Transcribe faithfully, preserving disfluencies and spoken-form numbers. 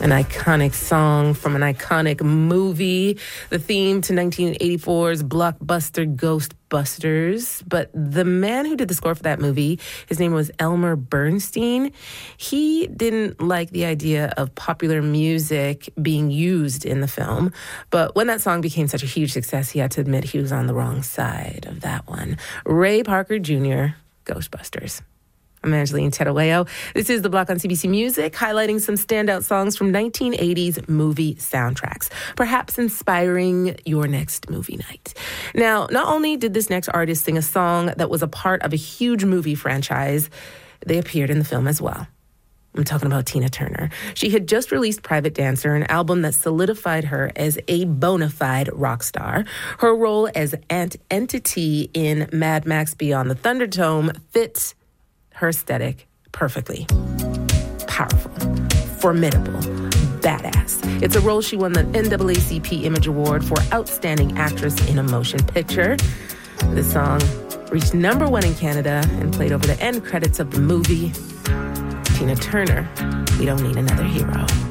An iconic song from an iconic movie, the theme to nineteen eighty-four's blockbuster Ghostbusters. But the man who did the score for that movie, his name was Elmer Bernstein. He didn't like the idea of popular music being used in the film. But when that song became such a huge success, he had to admit he was on the wrong side of that one. Ray Parker Junior, Ghostbusters. I'm Angeline Tedaweo. This is The Block on C B C Music, highlighting some standout songs from nineteen eighties movie soundtracks, perhaps inspiring your next movie night. Now, not only did this next artist sing a song that was a part of a huge movie franchise, they appeared in the film as well. I'm talking about Tina Turner. She had just released Private Dancer, an album that solidified her as a bona fide rock star. Her role as Aunt Entity in Mad Max Beyond the Thunderdome fits her aesthetic perfectly. Powerful, formidable, badass. It's a role she won the N double A C P Image Award for Outstanding Actress in a Motion Picture. The song reached number one in Canada and played over the end credits of the movie. Tina Turner, We Don't Need Another Hero.